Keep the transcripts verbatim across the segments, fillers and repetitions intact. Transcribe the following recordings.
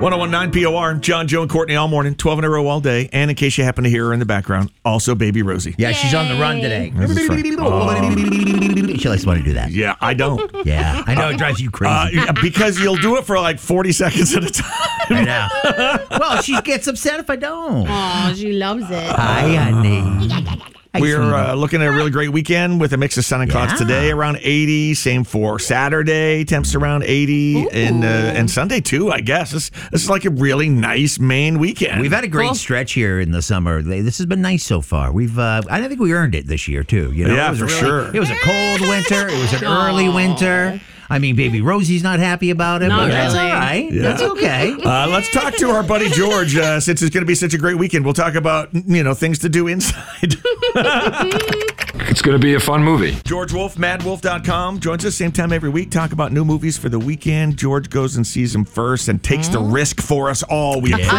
one oh one point nine P O R, John, Joe, and Courtney all morning, twelve in a row all day. And in case you happen to hear her in the background, also Baby Rosie. Yeah, she's on the run today. Oh. She likes to do that. Yeah, I don't. Yeah, I know it drives you crazy. Uh, because you'll do it for like forty seconds at a time. I know. Well, she gets upset if I don't. Oh, she loves it. Hi, honey. We're uh, looking at a really great weekend with a mix of sun and clouds Yeah. today, around eighty. Same for Saturday, temps around eighty, and uh, and Sunday too. I guess this, this is like a really nice Maine weekend. We've had a great Cool. stretch here in the summer. This has been nice so far. We've, uh, I think we earned it this year too. You know, Yeah, it was for really- sure. It was a cold winter. It was an early winter. I mean, baby Rosie's not happy about it, Not but that's really. all right. Yeah. That's okay. Uh, let's talk to our buddy George. Uh, since it's going to be such a great weekend, we'll talk about you know things to do inside. It's going to be a fun movie. George Wolf, mad wolf dot com, joins us same time every week. Talk about new movies for the weekend. George goes and sees them first and takes the risk for us all. We appreciate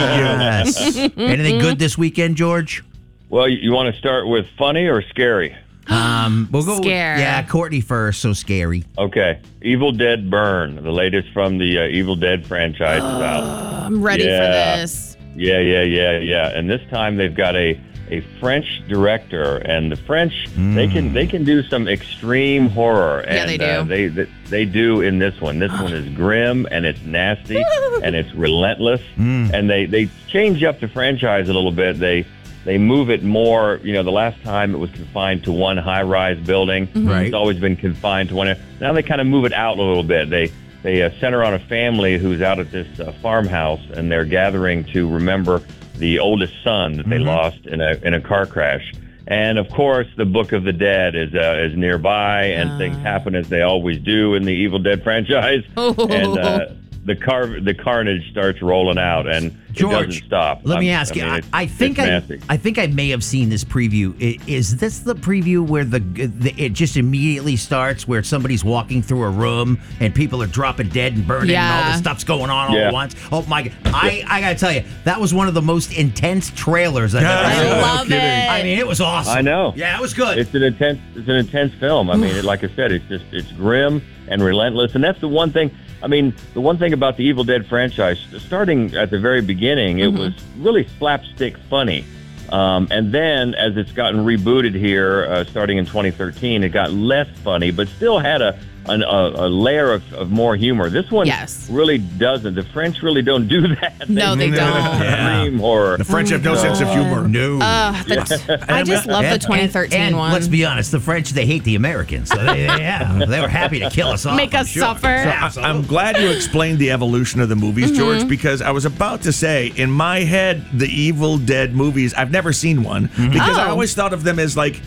Yes. Anything good this weekend, George? Well, you, you want to start with funny or scary? Um, we'll go. Scare. Yeah, Courtney first. So scary. Okay. Evil Dead Burn, the latest from the uh, Evil Dead franchise, is out. I'm ready Yeah. for this. Yeah, yeah, yeah, yeah. And this time they've got a, a French director, and the French they can they can do some extreme horror. Yeah, And, they do. Uh, they, they they do in this one. This one is grim and it's nasty and it's relentless. And they they change up the franchise a little bit. They They move it more, you know, the last time it was confined to one high-rise building. Right. It's always been confined to one. Now they kind of move it out a little bit. They they uh, center on a family who's out at this uh, farmhouse, and they're gathering to remember the oldest son that they lost in a in a car crash. And, of course, the Book of the Dead is uh, is nearby, and things happen as they always do in the Evil Dead franchise. And uh, the car the carnage starts rolling out, and George, it doesn't stop. Let me I'm- ask I you. mean, I, it's- I think it's I, nasty. I think I may have seen this preview. I- Is this the preview where the, the it just immediately starts where somebody's walking through a room and people are dropping dead and burning and all Yeah. this stuff's going on all Yeah. at once? Oh my god! I, I gotta tell you, that was one of the most intense trailers I've Yeah. ever I seen. No love kidding. it. I mean, it was awesome. I know. Yeah, it was good. It's an intense. It's an intense film. I mean, it, like I said, it's just it's grim and relentless, and that's the one thing. I mean, the one thing about the Evil Dead franchise, starting at the very beginning, it was really slapstick funny, um, and then as it's gotten rebooted here, uh, starting in twenty thirteen, it got less funny, but still had a an, a, a layer of, of more humor. This one Yes. really doesn't. The French really don't do that. No, they do don't. Extreme horror. The French have no sense of humor. no. Uh, the- I just love the And- twenty thirteen and, and one. let's be honest, the French, they hate the Americans. So they, yeah, they were happy to kill us off. Make I'm us sure. suffer. Yeah, I- I'm glad you explained the evolution of the movies, George, because I was about to say, in my head, the Evil Dead movies, I've never seen one, because I Oh. always thought of them as like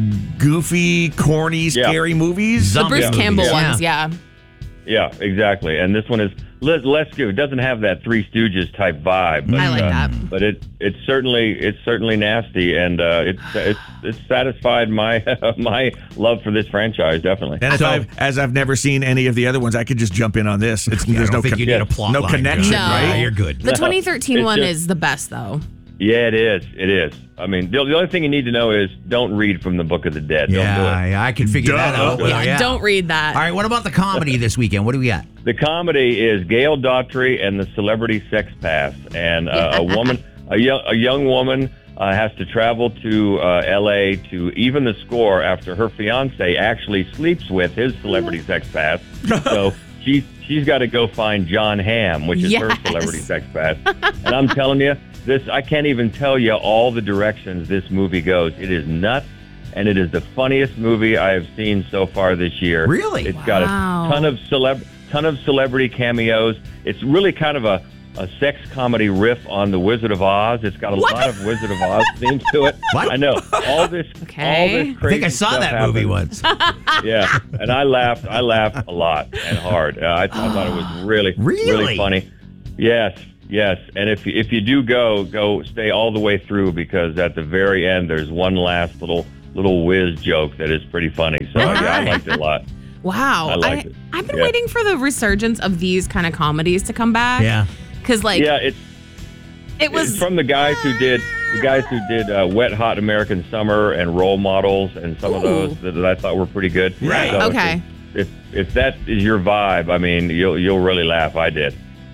goofy, corny, Yeah. scary movies. the Zombie Bruce movies. Campbell Yeah. ones, yeah. Yeah, exactly. And this one is less, less good. It doesn't have that Three Stooges type vibe. But, I like uh, that. But it it's certainly it's certainly nasty, and uh, it's it's it's satisfied my my love for this franchise definitely. And as, So- I've, as I've never seen any of the other ones, I could just jump in on this. It's, Yeah, there's I don't no think con- you need a plot no line, connection, No. right? You're good. The twenty thirteen It's one just- is the best, though. Yeah, it is. It is. I mean, the, the only thing you need to know is don't read from the Book of the Dead. Don't do Yeah, it. yeah, I can figure Duh. that out. Yeah, Well, Yeah, don't read that. All right, what about the comedy this weekend? What do we got? The comedy is Gail Daughtry and the Celebrity Sex Pass, and uh, a woman, a young, a young woman, uh, has to travel to uh, L A to even the score after her fiance actually sleeps with his Celebrity Sex Pass. So she's she's got to go find John Hamm, which is her Yes. Celebrity Sex Pass. And I'm telling you, this I can't even tell you all the directions this movie goes. It is nuts. And it is the funniest movie I have seen so far this year. Really? It's got Wow. a ton of celeb, ton of celebrity cameos. It's really kind of a, a sex comedy riff on The Wizard of Oz. It's got a What? lot of Wizard of Oz themes to it. What? I know all this. Okay. All this I think crazy I saw stuff that movie happens. once. Yeah, and I laughed. I laughed a lot and hard. Uh, I, I thought it was really, Really? funny. Yes, yes. And if if you do go, go stay all the way through, because at the very end there's one last little little whiz joke that is pretty funny. So yeah, I right. liked it a lot. Wow. I liked it. I've been Yeah. waiting for the resurgence of these kind of comedies to come back. Yeah. Because, like, Yeah, it's it was. It's from the guys who did the guys who did uh, Wet Hot American Summer and Role Models, and some of Ooh. those that, that I thought were pretty good. Right. So Okay. If, if if that is your vibe, I mean, you'll you'll really laugh. I did.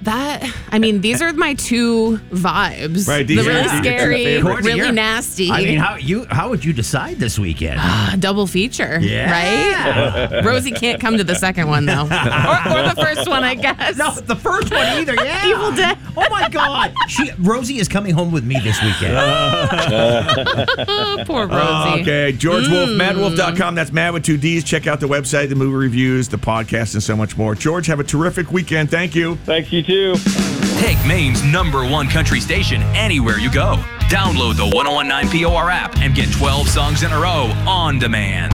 That, I mean, these are my two vibes. Right, the these really are- these are the scary, favorites. really Yeah. nasty. I mean, how you how would you decide this weekend? Ah, double feature, Yeah. right? Rosie can't come to the second one, though. or, or the first one, I guess. No, the first one either. Yeah. Evil Dead. Oh my God. She Rosie is coming home with me this weekend. Oh, poor Rosie. Okay, George Wolf, mad wolf dot com. That's Mad with two D's. Check out the website, the movie reviews, the podcast, and so much more. George, have a terrific weekend. Thank you. Thanks, you too. Take Maine's number one country station anywhere you go. Download the one oh one nine P O R app and get twelve songs in a row on demand.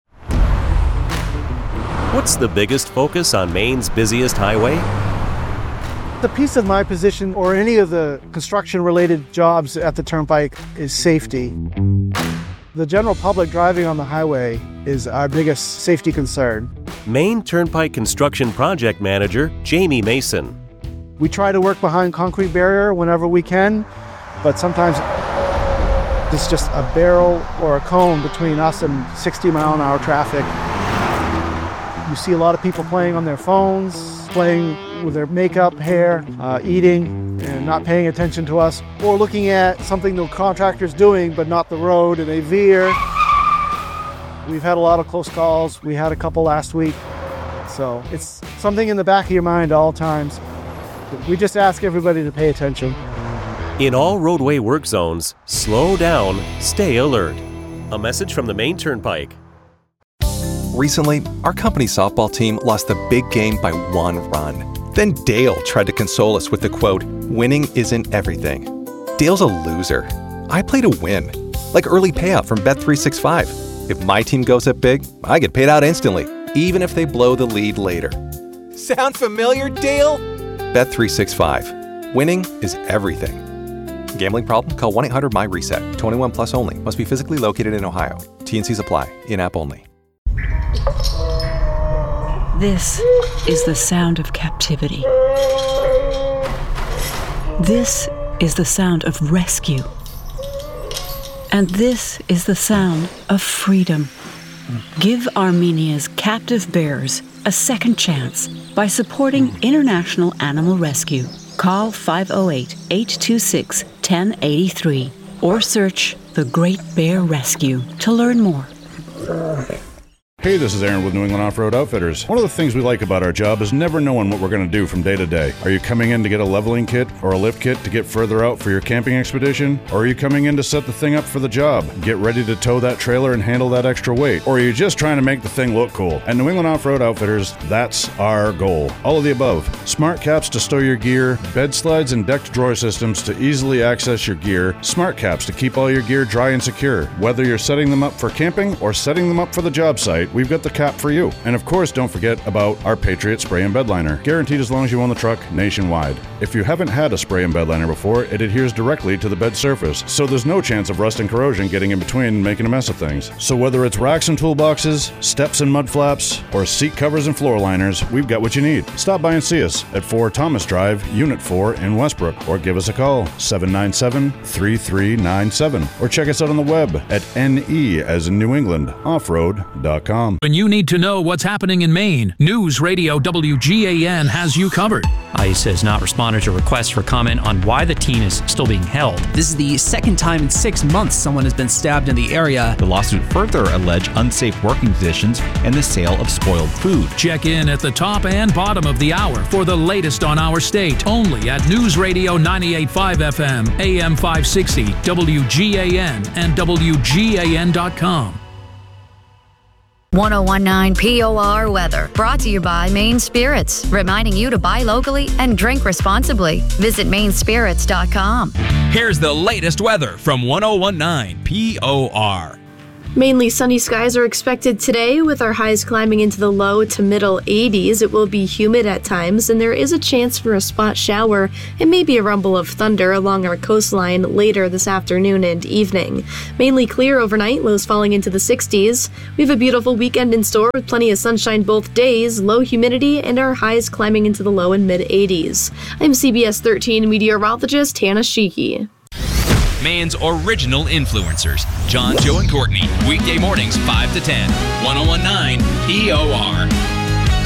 What's the biggest focus on Maine's busiest highway? The piece of my position or any of the construction-related jobs at the Turnpike is safety. The general public driving on the highway is our biggest safety concern. Maine Turnpike Construction Project Manager Jamie Mason. We try to work behind concrete barrier whenever we can, but sometimes it's just a barrel or a cone between us and sixty mile an hour traffic. You see a lot of people playing on their phones, playing with their makeup, hair, uh, eating, and not paying attention to us, or looking at something the contractor's doing but not the road, and they veer. We've had a lot of close calls. We had a couple last week. So it's something in the back of your mind all times. We just ask everybody to pay attention. In all roadway work zones, slow down, stay alert. A message from the Maine Turnpike. Recently, our company softball team lost the big game by one run. Then Dale tried to console us with the quote, "Winning isn't everything." Dale's a loser. I play to win, like early payout from Bet three sixty-five. If my team goes up big, I get paid out instantly, even if they blow the lead later. Sound familiar, Dale? Bet three sixty-five. Winning is everything. Gambling problem? Call one eight hundred M Y reset. twenty-one plus only. Must be physically located in Ohio. T and Cs apply. In-app only. This is the sound of captivity. This is the sound of rescue. And this is the sound of freedom. Give Armenia's captive bears a second chance by supporting International Animal Rescue. Call five oh eight, eight two six, one oh eight three or search The Great Bear Rescue to learn more. Hey, this is Aaron with New England Off-Road Outfitters. One of the things we like about our job is never knowing what we're going to do from day to day. Are you coming in to get a leveling kit or a lift kit to get further out for your camping expedition? Or are you coming in to set the thing up for the job? Get ready to tow that trailer and handle that extra weight? Or are you just trying to make the thing look cool? At New England Off-Road Outfitters, that's our goal. All of the above. Smart caps to stow your gear, bed slides and decked drawer systems to easily access your gear, smart caps to keep all your gear dry and secure. Whether you're setting them up for camping or setting them up for the job site, we've got the cap for you. And of course, don't forget about our Patriot Spray and Bed Liner. Guaranteed as long as you own the truck nationwide. If you haven't had a spray and bed liner before, it adheres directly to the bed surface, so there's no chance of rust and corrosion getting in between and making a mess of things. So whether it's racks and toolboxes, steps and mud flaps, or seat covers and floor liners, we've got what you need. Stop by and see us at four Thomas Drive, Unit four in Westbrook, or give us a call, seven nine seven, three three nine seven, or check us out on the web at N E as in New England, offroad dot com. When you need to know what's happening in Maine, News Radio W G A N has you covered. ICE has not responded to requests for comment on why the teen is still being held. This is the second time in six months someone has been stabbed in the area. The lawsuit further alleged unsafe working conditions and the sale of spoiled food. Check in at the top and bottom of the hour for the latest on our state, only at News Radio ninety-eight point five F M, A M five sixty, W G A N, and W G A N dot com. one oh one nine P O R weather, brought to you by Maine Spirits, reminding you to buy locally and drink responsibly. Visit maine spirits dot com. Here's the latest weather from one oh one nine P O R. Mainly sunny skies are expected today, with our highs climbing into the low to middle eighties. It will be humid at times, and there is a chance for a spot shower and maybe a rumble of thunder along our coastline later this afternoon and evening. Mainly clear overnight, lows falling into the sixties. We have a beautiful weekend in store with plenty of sunshine both days, low humidity, and our highs climbing into the low and mid eighties. I'm C B S thirteen meteorologist Hannah Sheehy. Maine's original influencers, John, Joe, and Courtney. Weekday mornings, five to ten. one oh one nine P O R.